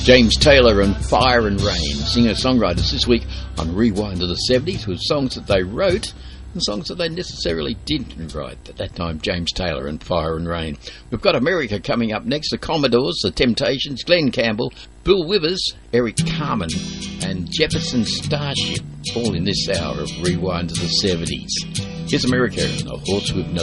James Taylor and Fire and Rain, singer-songwriters this week on Rewind to the 70s with songs that they wrote and songs that they necessarily didn't write. At that time, James Taylor and Fire and Rain. We've got America coming up next, the Commodores, the Temptations, Glenn Campbell, Bill Withers, Eric Carmen and Jefferson Starship, all in this hour of Rewind to the 70s. Here's America and a Horse with No